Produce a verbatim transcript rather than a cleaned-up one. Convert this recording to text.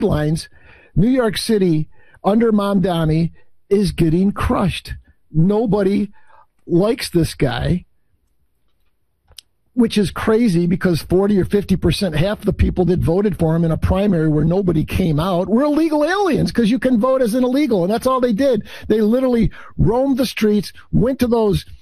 headlines, New York City under Mamdani is getting crushed. Nobody likes this guy, which is crazy because forty or fifty percent, half the people that voted for him in a primary where nobody came out were illegal aliens because you can vote as an illegal. And that's all they did. They literally roamed the streets, went to those